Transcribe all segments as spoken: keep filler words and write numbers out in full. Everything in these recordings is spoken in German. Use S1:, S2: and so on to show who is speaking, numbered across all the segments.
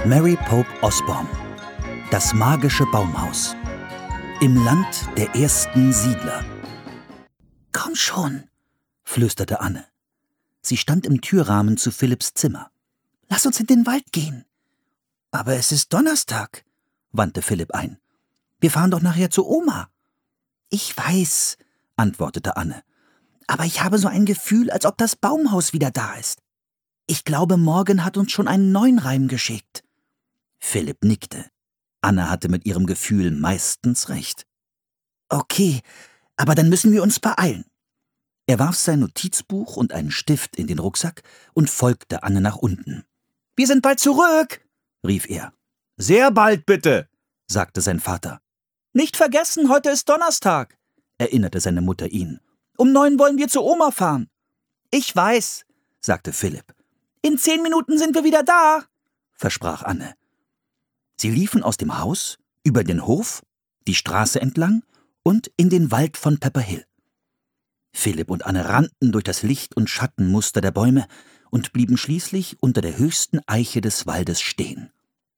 S1: Mary Pope Osborne. Das magische Baumhaus. Im Land der ersten Siedler. »Komm schon«, flüsterte Anne. Sie stand im Türrahmen zu Philipps Zimmer. »Lass uns in den Wald gehen.« »Aber es ist Donnerstag«, wandte Philipp ein. »Wir fahren doch nachher zu Oma.« »Ich weiß«, antwortete Anne. »Aber ich habe so ein Gefühl, als ob das Baumhaus wieder da ist. Ich glaube, Morgan hat uns schon einen neuen Reim geschickt.« Philipp nickte. Anne hatte mit ihrem Gefühl meistens recht. »Okay, aber dann müssen wir uns beeilen.« Er warf sein Notizbuch und einen Stift in den Rucksack und folgte Anne nach unten. »Wir sind bald zurück«, rief er. »Sehr bald, bitte«, sagte sein Vater. »Nicht vergessen, heute ist Donnerstag«, erinnerte seine Mutter ihn. »Um neun wollen wir zu Oma fahren.« »Ich weiß«, sagte Philipp. »In zehn Minuten sind wir wieder da«, versprach Anne. Sie liefen aus dem Haus, über den Hof, die Straße entlang und in den Wald von Pepper Hill. Philipp und Anne rannten durch das Licht- und Schattenmuster der Bäume und blieben schließlich unter der höchsten Eiche des Waldes stehen.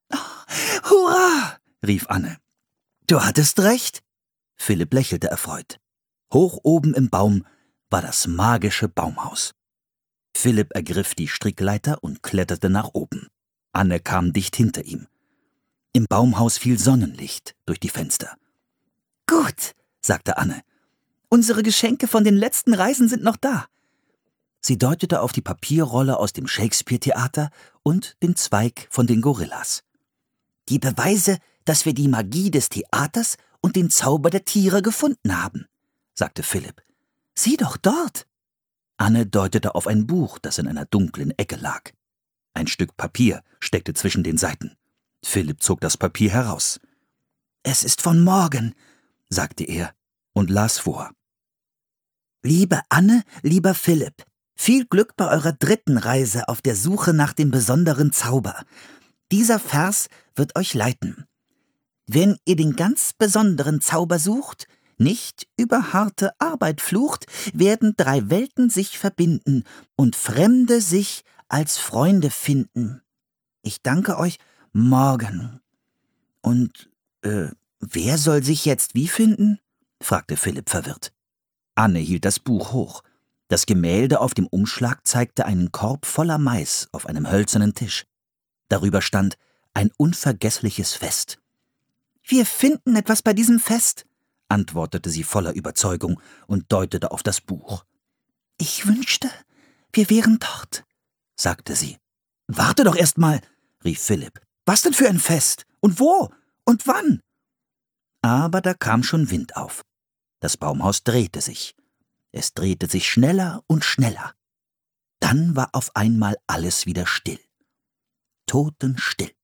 S1: »Hurra«, rief Anne. »Du hattest recht«, Philipp lächelte erfreut. Hoch oben im Baum war das magische Baumhaus. Philipp ergriff die Strickleiter und kletterte nach oben. Anne kam dicht hinter ihm. Im Baumhaus fiel Sonnenlicht durch die Fenster. »Gut«, sagte Anne. »Unsere Geschenke von den letzten Reisen sind noch da.« Sie deutete auf die Papierrolle aus dem Shakespeare-Theater und den Zweig von den Gorillas. »Die Beweise, dass wir die Magie des Theaters und den Zauber der Tiere gefunden haben«, sagte Philipp. »Sieh doch dort!« Anne deutete auf ein Buch, das in einer dunklen Ecke lag. Ein Stück Papier steckte zwischen den Seiten. Philipp zog das Papier heraus. »Es ist von Morgan«, sagte er und las vor. »Liebe Anne, lieber Philipp, viel Glück bei eurer dritten Reise auf der Suche nach dem besonderen Zauber. Dieser Vers wird euch leiten. Wenn ihr den ganz besonderen Zauber sucht, nicht über harte Arbeit flucht, werden drei Welten sich verbinden und Fremde sich als Freunde finden. Ich danke euch, Morgan.« »Und, äh, wer soll sich jetzt wie finden?« fragte Philipp verwirrt. Anne hielt das Buch hoch. Das Gemälde auf dem Umschlag zeigte einen Korb voller Mais auf einem hölzernen Tisch. Darüber stand ein unvergessliches Fest. »Wir finden etwas bei diesem Fest«, antwortete sie voller Überzeugung und deutete auf das Buch. »Ich wünschte, wir wären dort«, sagte sie. »Warte doch erst mal«, rief Philipp. »Was denn für ein Fest? Und wo? Und wann?« Aber da kam schon Wind auf. Das Baumhaus drehte sich. Es drehte sich schneller und schneller. Dann war auf einmal alles wieder still. Totenstill.